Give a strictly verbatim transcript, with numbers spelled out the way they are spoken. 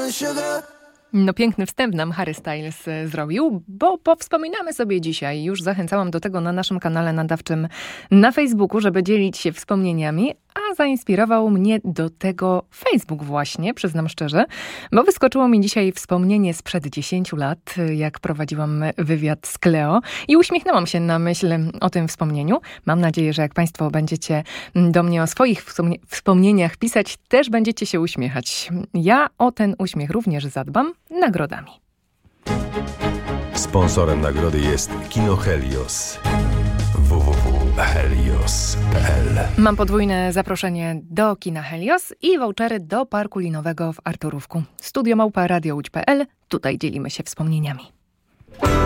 No piękny wstęp nam Harry Styles zrobił, bo powspominamy sobie dzisiaj. Już zachęcałam do tego na naszym kanale nadawczym na Facebooku, żeby dzielić się wspomnieniami, a zainspirował mnie do tego Facebook właśnie, przyznam szczerze, bo wyskoczyło mi dzisiaj wspomnienie sprzed dziesięciu lat, jak prowadziłam wywiad z Cleo i uśmiechnęłam się na myśl o tym wspomnieniu. Mam nadzieję, że jak Państwo będziecie do mnie o swoich wspomnieniach pisać, też będziecie się uśmiechać. Ja o ten uśmiech również zadbam nagrodami. Sponsorem nagrody jest Kino Helios. w w w kropka helios kropka p l. Mam podwójne zaproszenie do Kina Helios i vouchery do Parku Linowego w Arturówku. Studio małpa radio łódź kropka p l. Tutaj dzielimy się wspomnieniami.